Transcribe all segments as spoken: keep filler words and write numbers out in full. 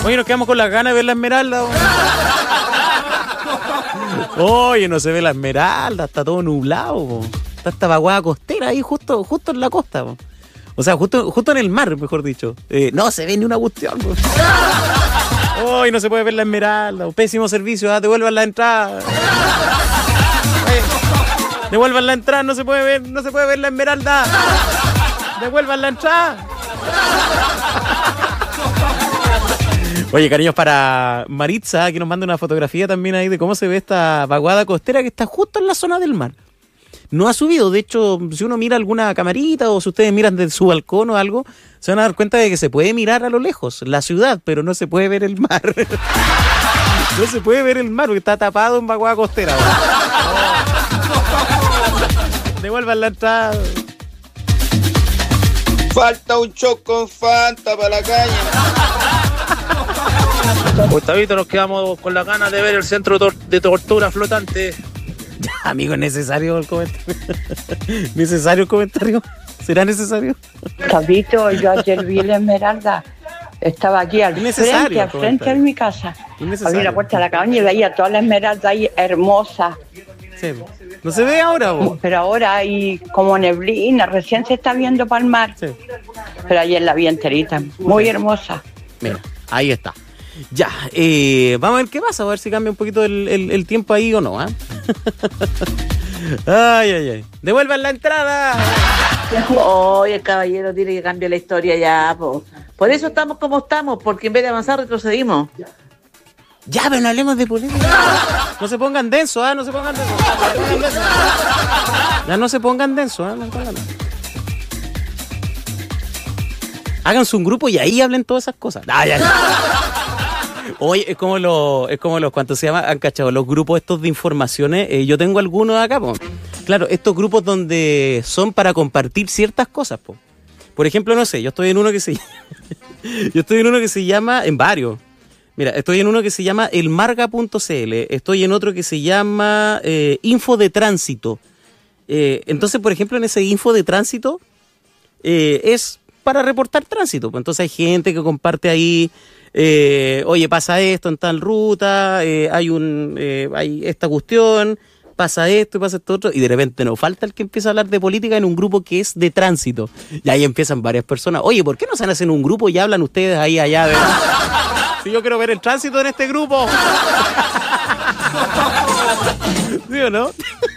Oye, nos quedamos con las ganas de ver la Esmeralda. Oye, no se ve la Esmeralda, está todo nublado. Po. Está esta vaguada costera ahí justo, justo en la costa. Po. O sea, justo, justo en el mar, mejor dicho. Eh, no se ve ni una cuestión. Hoy no se puede ver la Esmeralda. Un pésimo servicio, ¿ah? Devuelvan la entrada. Eh, devuelvan la entrada, no se puede ver, no se puede ver la Esmeralda. Devuelvan la entrada. Oye, cariños para Maritza, que nos manda una fotografía también ahí de cómo se ve esta vaguada costera que está justo en la zona del mar. No ha subido, de hecho, si uno mira alguna camarita o si ustedes miran desde su balcón o algo, se van a dar cuenta de que se puede mirar a lo lejos la ciudad, pero no se puede ver el mar. No se puede ver el mar porque está tapado en vaguada costera. Oh. Devuelvan la entrada. Falta un shot con Fanta para la caña. Gustavito, nos quedamos con las ganas de ver el centro de tortura flotante. Ya, amigo, ¿es necesario el comentario? ¿Necesario el comentario? ¿Será necesario? Gustavito, yo ayer vi la Esmeralda. Estaba aquí al frente, al frente de mi casa. Abrí la puerta de la cabaña y veía toda la Esmeralda ahí hermosa. Sí. ¿No se ve ahora, vos? Pero ahora hay como neblina, recién se está viendo para el mar. Sí. Pero ayer la vi enterita, muy hermosa. Mira, ahí está. Ya, eh, vamos a ver qué pasa, a ver si cambia un poquito el, el, el tiempo ahí o no, ¿eh? Ay, ay, ay. ¡Devuelvan la entrada! Oye, el caballero tiene que cambiar la historia ya, po. Por eso estamos como estamos, porque en vez de avanzar retrocedimos. Ya, pero no hablemos de política. No se pongan densos, ¿ah? ¿eh? No se pongan densos. Ya no se pongan densos, ¿eh? No se pongan densos. Háganse un grupo y ahí hablen todas esas cosas. Ah, ya, ya. Oye, es como los, es como los, ¿cuánto se llama? Han cachado los grupos estos de informaciones. Eh, yo tengo algunos acá, po. Claro, estos grupos donde son para compartir ciertas cosas, po. Por ejemplo, no sé, yo estoy en uno que se yo estoy en uno que se llama, en varios. Mira, estoy en uno que se llama elmarga punto c l, estoy en otro que se llama eh, Info de Tránsito. Eh, entonces, por ejemplo, en ese Info de Tránsito eh, es para reportar tránsito. Pues entonces hay gente que comparte ahí, eh, oye, pasa esto en tal ruta, eh, hay un eh, hay esta cuestión, pasa esto y pasa esto otro, y de repente nos falta el que empieza a hablar de política en un grupo que es de tránsito. Y ahí empiezan varias personas, oye, ¿por qué no se hacen un grupo y hablan ustedes ahí allá? ¿Verdad? Si yo quiero ver el tránsito en este grupo. ¿Sí o no?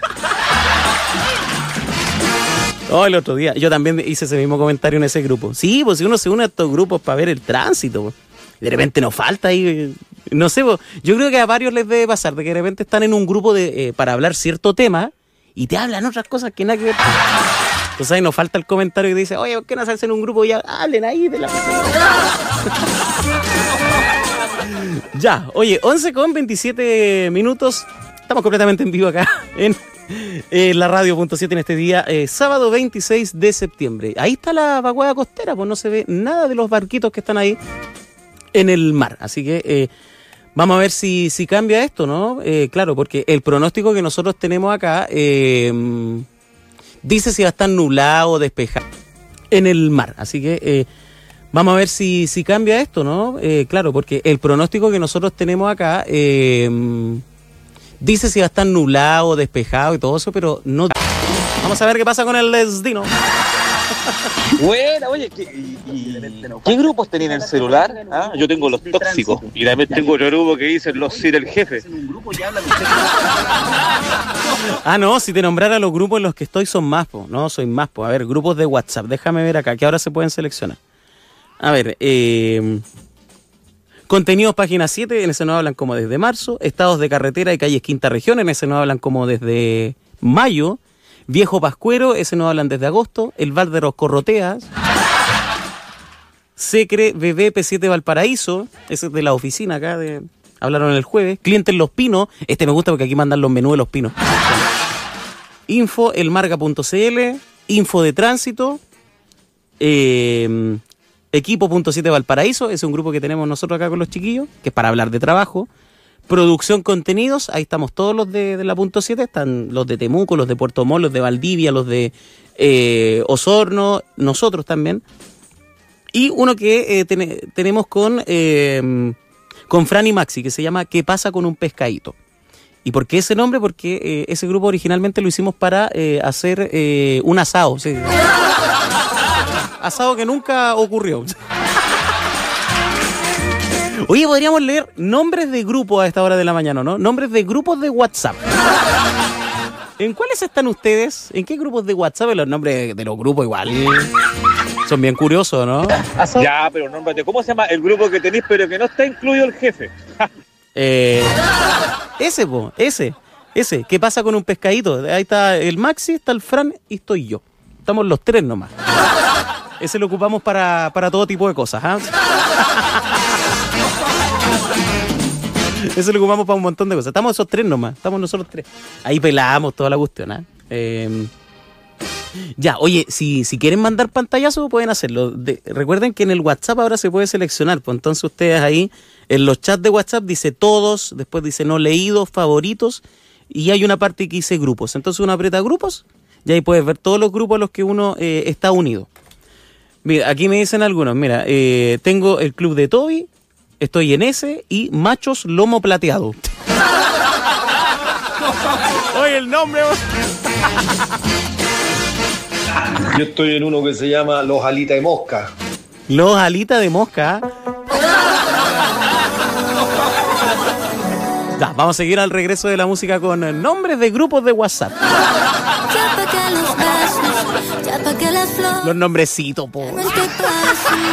Oh, el otro día, yo también hice ese mismo comentario en ese grupo. Sí, pues si uno se une a estos grupos para ver el tránsito, pues, de repente nos falta ahí, no sé, pues, yo creo que a varios les debe pasar, de que de repente están en un grupo de eh, para hablar cierto tema y te hablan otras cosas que nada que ver. Entonces ahí nos falta el comentario que dice, oye, ¿por qué no se hacen un grupo y ya hablen ahí de la... Ya, oye, once con veintisiete minutos, estamos completamente en vivo acá en eh, la radio punto siete en este día, eh, sábado veintiséis de septiembre. Ahí está la vaguada costera, pues no se ve nada de los barquitos que están ahí en el mar, así que eh, vamos a ver si, si cambia esto, ¿no? Eh, claro, porque el pronóstico que nosotros tenemos acá eh, dice si va a estar nublado o despejado en el mar, así que... Eh, Vamos a ver si, si cambia esto, ¿no? Eh, claro, porque el pronóstico que nosotros tenemos acá eh, dice si va a estar nublado, despejado y todo eso, pero no... Vamos a ver qué pasa con el destino. Bueno, oye, ¿qué, y, y, ¿qué grupos tenían en el celular? ¿Ah? Yo tengo los tóxicos y también tengo otro grupo que dice los Sir el jefe. Ah, no, si te nombrara los grupos en los que estoy son más, po. No, soy más, po. A ver, grupos de WhatsApp, déjame ver acá, que ahora se pueden seleccionar. A ver, eh, contenidos página siete, en ese nos hablan como desde marzo. Estados de carretera y calles quinta región, en ese nos hablan como desde mayo. Viejo Pascuero, ese nos hablan desde agosto. El Val de los Corroteas. Secre, B B P siete Valparaíso, ese es de la oficina acá, de, hablaron el jueves. Clientes Los Pinos, este me gusta porque aquí mandan los menús de Los Pinos. Info, elmarga punto c l, Info de Tránsito, eh... Equipo punto siete Valparaíso, es un grupo que tenemos nosotros acá con los chiquillos, que es para hablar de trabajo. Producción Contenidos, ahí estamos todos los de, de la punto siete, están los de Temuco, los de Puerto Montt, los de Valdivia, los de eh, Osorno, nosotros también. Y uno que eh, ten, tenemos con, eh, con Fran y Maxi, que se llama ¿Qué pasa con un pescadito? ¿Y por qué ese nombre? Porque eh, ese grupo originalmente lo hicimos para eh, hacer eh, un asado. ¿Sí? Asado que nunca ocurrió. Oye, podríamos leer nombres de grupos a esta hora de la mañana, ¿no? Nombres de grupos de WhatsApp. ¿En cuáles están ustedes? ¿En qué grupos de WhatsApp? Los nombres de los grupos igual son bien curiosos, ¿no? Ya, pero nómbrate, ¿cómo se llama el grupo que tenéis pero que no está incluido el jefe? eh, ese, po, ese, ese. ¿Qué pasa con un pescadito? Ahí está el Maxi, está el Fran y estoy yo. Estamos los tres nomás. Ese lo ocupamos para, para todo tipo de cosas, ¿ah? Ese lo ocupamos para un montón de cosas. Estamos esos tres nomás, estamos nosotros tres. Ahí pelamos toda la cuestión, ¿eh? eh Ya, oye, si, si quieren mandar pantallazo pueden hacerlo. De, recuerden que en el WhatsApp ahora se puede seleccionar, pues entonces ustedes ahí en los chats de WhatsApp dice todos, después dice no leídos, favoritos, y hay una parte que dice grupos. Entonces uno aprieta grupos y ahí puedes ver todos los grupos a los que uno eh, está unido. Mira, aquí me dicen algunos, mira, eh, tengo el club de Toby, estoy en ese, y Machos Lomo Plateado. Oye, el nombre... Yo estoy en uno que se llama Los Alitas de Mosca. Los Alitas de Mosca. Ya, vamos a seguir al regreso de la música con nombres de grupos de WhatsApp. Los nombrecitos, po.